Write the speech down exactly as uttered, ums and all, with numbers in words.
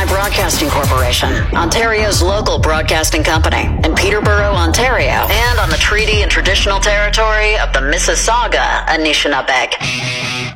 I Broadcasting Corporation, Ontario's local broadcasting company, in Peterborough, Ontario, and on the treaty and traditional territory of the Mississauga Anishinaabe.